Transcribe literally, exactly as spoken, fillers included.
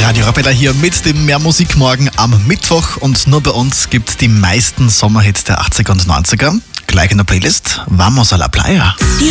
Radio Arabella hier mit dem Mehr Musik morgen am Mittwoch und nur bei uns gibt's die meisten Sommerhits der achtziger und neunziger. Gleich in der Playlist Vamos a la Playa. Die